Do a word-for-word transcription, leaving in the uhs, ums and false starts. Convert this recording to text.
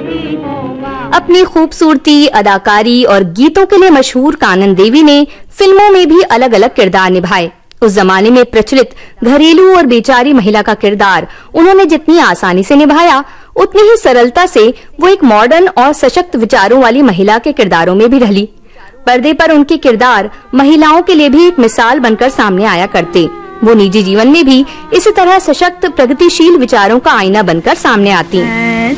अपनी खूबसूरती, अदाकारी और गीतों के लिए मशहूर कानन देवी ने फिल्मों में भी अलग अलग किरदार निभाए। उस जमाने में प्रचलित घरेलू और बेचारी महिला का किरदार उन्होंने जितनी आसानी से निभाया, उतनी ही सरलता से वो एक मॉडर्न और सशक्त विचारों वाली महिला के किरदारों में भी ढली। पर्दे पर उनके किरदार महिलाओं के लिए भी एक मिसाल बनकर सामने आया करते। वो निजी जीवन में भी इसी तरह सशक्त, प्रगतिशील विचारों का आईना बनकर सामने आती।